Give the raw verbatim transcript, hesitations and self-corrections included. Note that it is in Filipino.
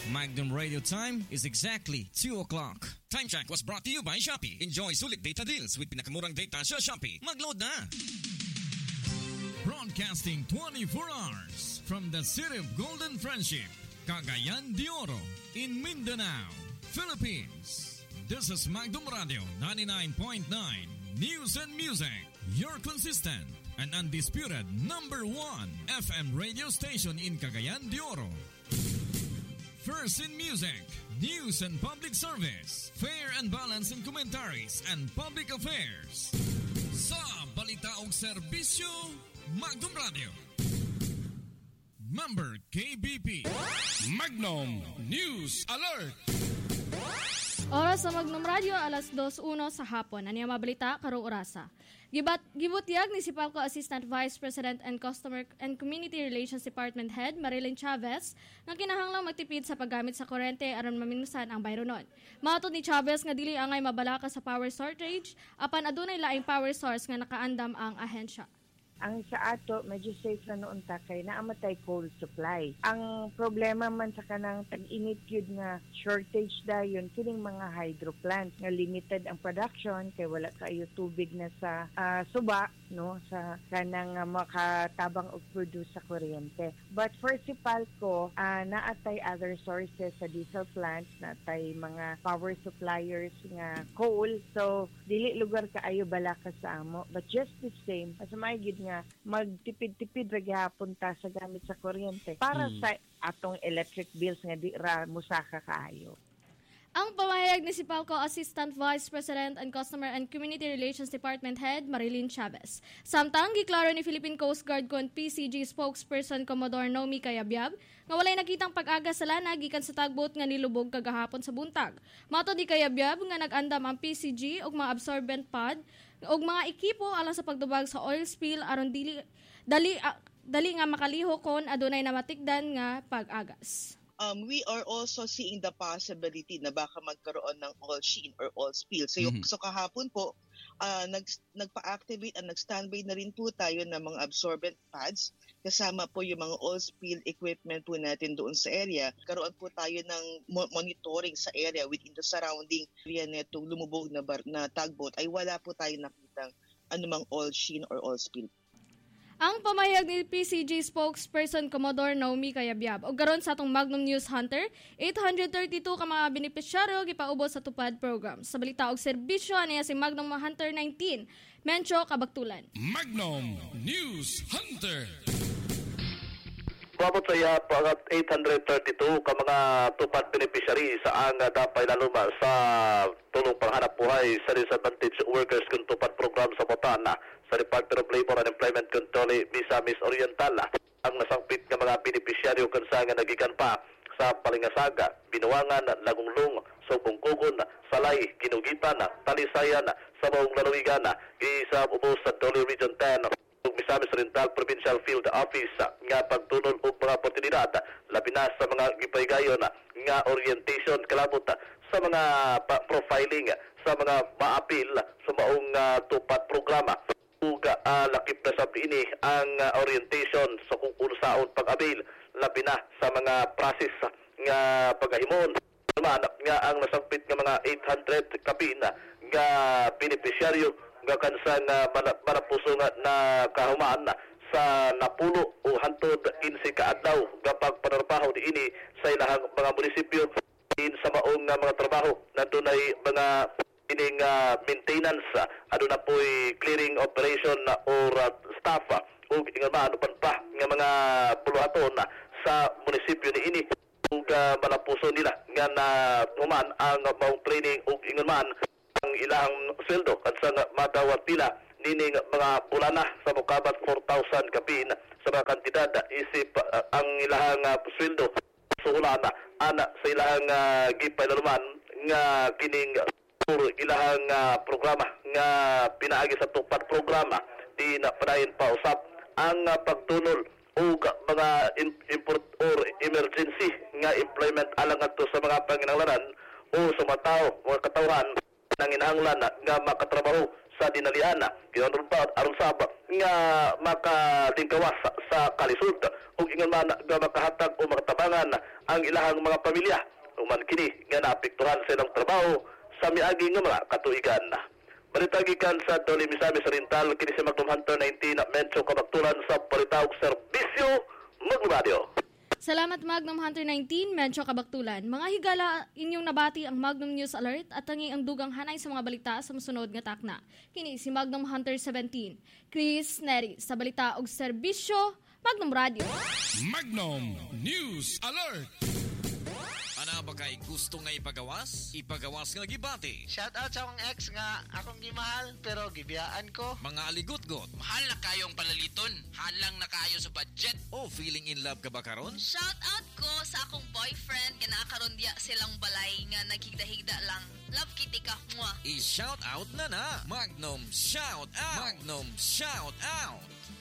Magnum Radio time is exactly two o'clock. Time check was brought to you by Shopee. Enjoy sulit data deals with pinakamurang data sa Shopee. Mag-load na! Broadcasting twenty-four hours from the city of Golden Friendship, Cagayan de Oro, in Mindanao, Philippines. This is Magnum Radio ninety-nine point nine News and Music, your consistent and undisputed number one F M radio station in Cagayan de Oro. First in music, news and public service, fair and balanced in commentaries and public affairs. Sa balita o serbisyo, Magnum Radio. Member K B P. Magnum News Alert. Oras sa Magnum Radio, alas dos uno sa hapon. Ano yung mabalita karong orasa? Gibat, gibutyag ni si Palco Assistant Vice President and Customer and Community Relations Department Head Marilyn Chavez nga kinahanglang magtipid sa paggamit sa kurente aron maminusan ang bayronon. Matud ni Chavez nga dili angay mabalaka sa power shortage apan adunay laing power source nga nakaandam ang ahensya. Ang sa ato, medyo safe na noon ta kay naamatay coal supply. Ang problema man sa kanang tag-init yun nga shortage dayon kining mga hydro plants nga limited ang production kay wala kayo tubig na sa uh, suba no sa kanang uh, makatabang og produce sa kuryente. But for si Palco, uh, naatay other sources sa diesel plants, naatay mga power suppliers nga coal. So dili lugar kaayo balaka sa amo. But just the same, as may nga magtipid-tipid ra gyapon ta sa gamit sa kuryente para mm. sa atong electric bills nga di ra musaka kaayo. Ang pamahayag ni si Palco Assistant Vice President and Customer and Community Relations Department Head Marilyn Chavez. Samtang giklaro ni Philippine Coast Guard kon P C G spokesperson Commodore Nomi Cayabyab nga walay nakitang pag-aga sa lana gikan sa tagboat nga nilubog kagahapon sa buntag. Mato di Cayabyab nga nag-andam ang P C G og mga absorbent pad og mga ekipo alang sa pagdubag sa oil spill aron dili dali uh, dali nga makaliho kon adunay namatikdan nga pag-agas. Um, we are also seeing the possibility na baka magkaroon ng oil sheen or oil spill. So, mm-hmm. so kahapon po, uh, nag, nagpa-activate at nag-standby na rin po tayo ng mga absorbent pads. Kasama po yung mga oil spill equipment po natin doon sa area. Karoon po tayo ng mo- monitoring sa area within the surrounding area netong lumubog na, bar- na tugboat ay wala po tayo nakitang anumang oil sheen or oil spill. Ang pamayag ni P C G spokesperson Commodore Naomi Cayabyab o garon sa atong Magnum News Hunter, eight hundred thirty-two ka mga benepisyaryo gipaubos sa tupad program. Sa balita og serbisyo niya si Magnum Hunter nineteen, Mencho Kabaktulan. Magnum News Hunter. Babot sa iya pagat eight hundred thirty-two ka mga tupad beneficiary sa ang dapay laluma sa tulong panghanap buhay sa disadvantaged workers kung tupad program sa Botana sa Department of Labor and Employment Control Misamis Oriental. Ang nasangpit nga mga beneficiaryo kansa nga nagikan pa sa Palingasaga, Binuangan, Lagunglung, Sobongkugon, Salay, Ginugitan, Talisayan, sa Maong Lalawigan, isa ubos sa Dole Region ten, Misamis Oriental Provincial Field Office nga pagtunol og mga oportunidad labi na sa mga gipaygayon nga orientation kalabot sa mga profiling sa mga maapil sa maong uh, tupad programa ug uh, lakip na sa ini ang uh, orientation sa kung unsaon pag-abil labi na sa mga process nga pagahimon naman nga ang nasangpit nga mga eight hundred kapin nga beneficiaryo nga kansa nga manapuso nga na kahumaan sa napulo o hantod insi kaadlaw nga pagpanarbaho diini sa ilahang mga munisipyo in sa maong nga mga trabaho nadunay mga ining uh, maintenance uh, aduna po'y clearing operation uh, or uh, staff uh, ug ingon man ano pa nga mga puluhaton uh, sa munisipyo niini ug uh, manapuso nila nga na human ang uh, maong training ug ingon man ang ilang sweldo kansa nga madawat nila nining mga bulana sa mukabat four thousand kapin sa mga kantidad isip uh, ang ilang uh, sweldo suulana ana sa ilang uh, gipay naman nga kining uh, ilang uh, programa nga pinaagi sa tupad programa di na padayon pa usap ang uh, pagtunol og mga in- import or emergency nga employment alang adto sa mga panginahanglanan o sa mga tao mga katawhan nanginahanglan nga makatrabaho sa dinalian. Kinahanglan pa aron sa nga makalingkawas sa, sa kalisod ug ingon man nga makahatag o makatabangan ang ilahang mga pamilya. Human kini nga naapektuhan sa ilang trabaho sa miagi nga mga katuigan. Balita gikan sa Doli, Misamis Oriental, kini si Magnum Hunter nineteen medyo kabaktulan sa Palitawag Serbisyo Magnum Radio. Salamat Magnum Hunter nineteen, medyo kabaktulan. Mga higala, inyong nabati ang Magnum News Alert at tangi ang dugang hanay sa mga balita sa musunod nga takna. Kini si Magnum Hunter seventeen, Chris Neri sa Balita og Serbisyo Magnum Radio. Magnum News Alert! Ana ba kay gusto nga ipagawas? Ipagawas nga gibati. Shout out sa akong ex nga akong gimahal pero gibiyaan ko. Mga aligot-got. Mahal na kayong palaliton. Halang na kayo sa budget. O feeling in love ka ba karon? Shout out ko sa akong boyfriend nga nakakaroon diya silang balay nga naghigda-higda lang. Love kitty ka, mua. I-shout out na na. Magnum Shout Out. Magnum Shout Out.